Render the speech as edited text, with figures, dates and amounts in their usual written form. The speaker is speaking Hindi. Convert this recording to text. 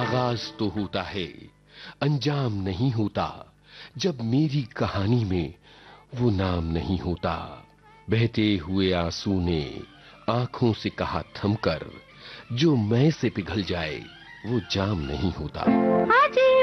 आगाज तो होता है, अंजाम नहीं होता, जब मेरी कहानी में वो नाम नहीं होता। बहते हुए आंसू ने आंखों से कहा थमकर, जो मैं से पिघल जाए वो जाम नहीं होता।